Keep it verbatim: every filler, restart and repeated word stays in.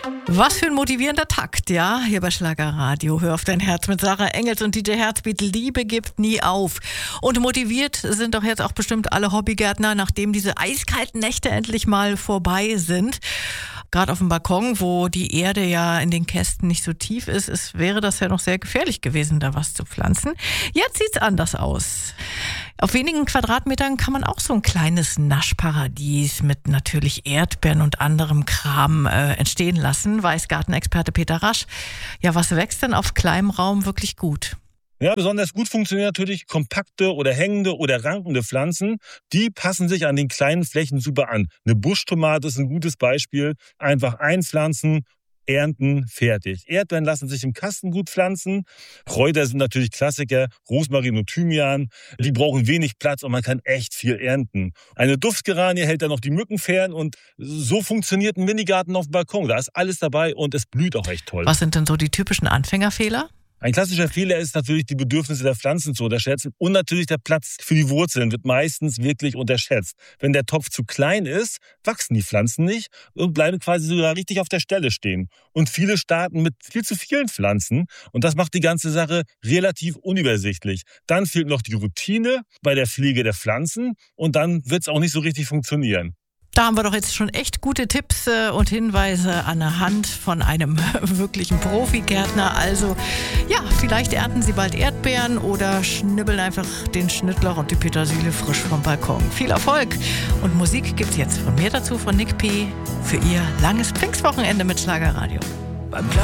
Was für ein motivierender Takt, ja, hier bei Schlagerradio. Hör auf dein Herz mit Sarah Engels und D J Herzbeat. Liebe gibt nie auf. Und motiviert sind doch jetzt auch bestimmt alle Hobbygärtner, nachdem diese eiskalten Nächte endlich mal vorbei sind. Gerade auf dem Balkon, wo die Erde ja in den Kästen nicht so tief ist, es wäre das ja noch sehr gefährlich gewesen, da was zu pflanzen. Jetzt sieht's anders aus. Auf wenigen Quadratmetern kann man auch so ein kleines Naschparadies mit natürlich Erdbeeren und anderem Kram äh, entstehen lassen, weiß Gartenexperte Peter Rasch. Ja, was wächst denn auf kleinem Raum wirklich gut? Ja, besonders gut funktionieren natürlich kompakte oder hängende oder rankende Pflanzen. Die passen sich an den kleinen Flächen super an. Eine Buschtomate ist ein gutes Beispiel. Einfach einpflanzen, ernten, fertig. Erdbeeren lassen sich im Kasten gut pflanzen. Kräuter sind natürlich Klassiker. Rosmarin und Thymian. Die brauchen wenig Platz und man kann echt viel ernten. Eine Duftgeranie hält dann noch die Mücken fern und so funktioniert ein Minigarten auf dem Balkon. Da ist alles dabei und es blüht auch echt toll. Was sind denn so die typischen Anfängerfehler? Ein klassischer Fehler ist natürlich, die Bedürfnisse der Pflanzen zu unterschätzen. Und natürlich der Platz für die Wurzeln wird meistens wirklich unterschätzt. Wenn der Topf zu klein ist, wachsen die Pflanzen nicht und bleiben quasi sogar richtig auf der Stelle stehen. Und viele starten mit viel zu vielen Pflanzen. Und das macht die ganze Sache relativ unübersichtlich. Dann fehlt noch die Routine bei der Pflege der Pflanzen. Und dann wird es auch nicht so richtig funktionieren. Da haben wir doch jetzt schon echt gute Tipps und Hinweise an der Hand von einem wirklichen Profigärtner. Also ja, vielleicht ernten Sie bald Erdbeeren oder schnibbeln einfach den Schnittlauch und die Petersilie frisch vom Balkon. Viel Erfolg! Und Musik gibt's jetzt von mir dazu, von Nick P. für Ihr langes Pfingstwochenende mit Schlagerradio. Beim